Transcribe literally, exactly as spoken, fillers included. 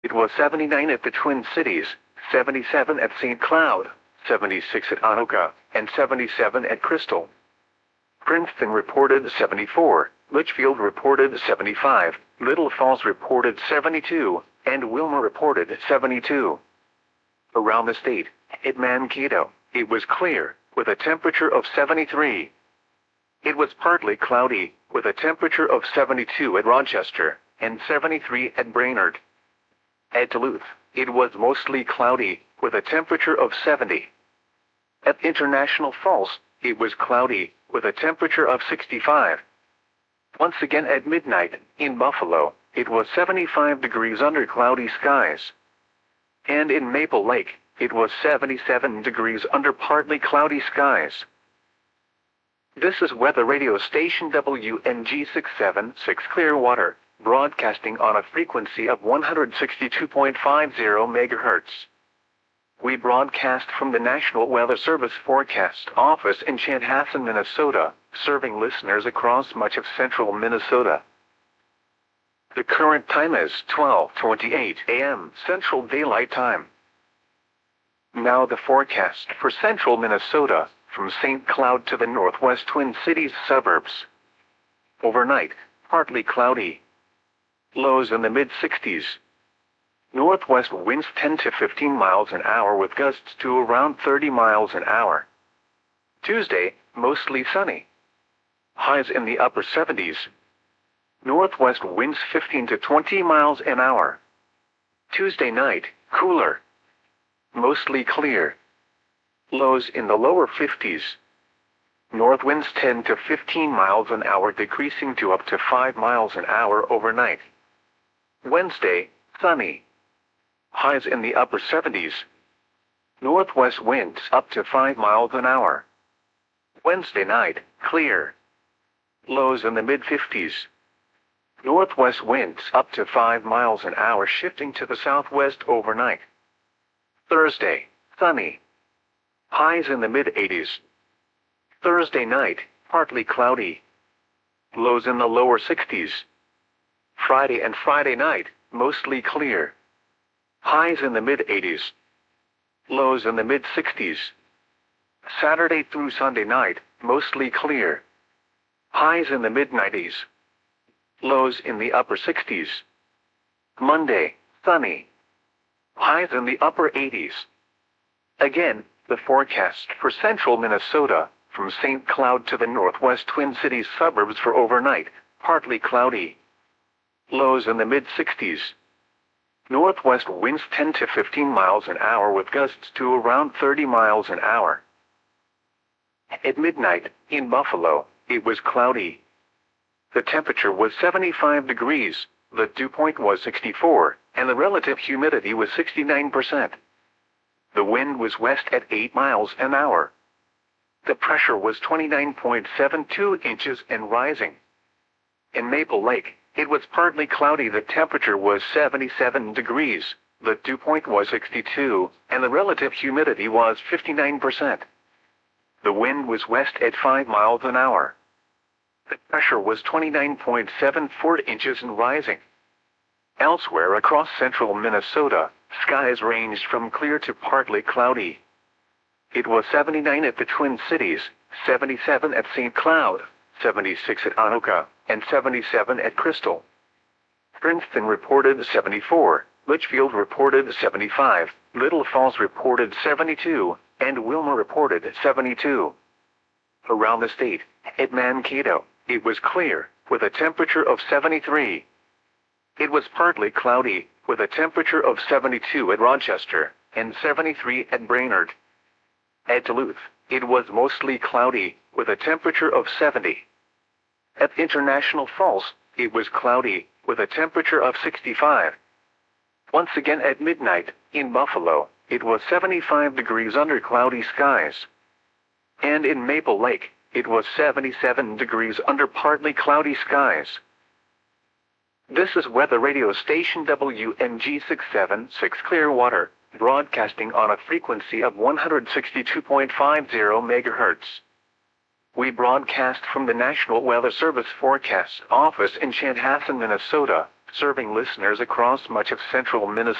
It was seventy-nine at the Twin Cities, seventy-seven at Saint Cloud, seventy-six at Anoka, and seventy-seven at Crystal. Princeton reported seventy-four, Litchfield reported seventy-five, Little Falls reported seventy-two, and Wilmer reported seventy-two. Around the state, at Mankato, it was clear, with a temperature of seventy-three. It was partly cloudy, with a temperature of seventy-two at Rochester, and seventy-three at Brainerd. At Duluth, it was mostly cloudy, with a temperature of seventy. At International Falls, it was cloudy, with a temperature of sixty-five. Once again at midnight, in Buffalo, it was seventy-five degrees under cloudy skies. And in Maple Lake, it was seventy-seven degrees under partly cloudy skies. This is weather radio station W N G six seven six Clearwater, broadcasting on a frequency of one hundred sixty-two point five zero megahertz. We broadcast from the National Weather Service Forecast Office in Chanhassen, Minnesota, serving listeners across much of central Minnesota. The current time is twelve twenty-eight a m Central Daylight Time. Now the forecast for central Minnesota, from Saint Cloud to the northwest Twin Cities suburbs. Overnight, partly cloudy. Lows in the mid sixties. Northwest winds ten to fifteen miles an hour with gusts to around thirty miles an hour. Tuesday, mostly sunny. Highs in the upper seventies. Northwest winds fifteen to twenty miles an hour. Tuesday night, cooler. Mostly clear. Lows in the lower fifties. North winds ten to fifteen miles an hour, decreasing to up to five miles an hour overnight. Wednesday, sunny. Highs in the upper seventies. Northwest winds up to five miles an hour. Wednesday night, clear. Lows in the mid fifties. Northwest winds up to five miles an hour, shifting to the southwest overnight. Thursday, sunny. Highs in the mid eighties. Thursday night, partly cloudy. Lows in the lower sixties. Friday and Friday night, mostly clear. Highs in the mid eighties. Lows in the mid sixties. Saturday through Sunday night, mostly clear. Highs in the mid nineties. Lows in the upper sixties. Monday, sunny. Highs in the upper eighties. Again, the forecast for central Minnesota, from Saint Cloud to the northwest Twin Cities suburbs for overnight, partly cloudy. Lows in the mid sixties. Northwest winds ten to fifteen miles an hour with gusts to around thirty miles an hour. At midnight, in Buffalo, it was cloudy. The temperature was seventy-five degrees, the dew point was sixty-four, and the relative humidity was sixty-nine percent. The wind was west at eight miles an hour. The pressure was twenty-nine point seven two inches and rising. In Maple Lake, it was partly cloudy. The temperature was seventy-seven degrees, the dew point was sixty-two, and the relative humidity was fifty-nine percent. The wind was west at five miles an hour. The pressure was twenty-nine point seven four inches and rising. Elsewhere across central Minnesota, skies ranged from clear to partly cloudy. It was seventy-nine at the Twin Cities, seventy-seven at Saint Cloud, seventy-six at Anoka, and seventy-seven at Crystal. Princeton reported seventy-four, Litchfield reported seventy-five, Little Falls reported seventy-two, and Wilmer reported seventy-two. Around the state, at Mankato, it was clear, with a temperature of seventy-three. It was partly cloudy, with a temperature of seventy-two at Rochester, and seventy-three at Brainerd. At Duluth, it was mostly cloudy, with a temperature of seventy. At International Falls, it was cloudy, with a temperature of sixty-five. Once again at midnight, in Buffalo, it was seventy-five degrees under cloudy skies. And in Maple Lake, it was seventy-seven degrees under partly cloudy skies. This is weather radio station W N G six seven six Clearwater, broadcasting on a frequency of one hundred sixty-two point five zero megahertz. We broadcast from the National Weather Service Forecast Office in Chanhassen, Minnesota, serving listeners across much of central Minnesota.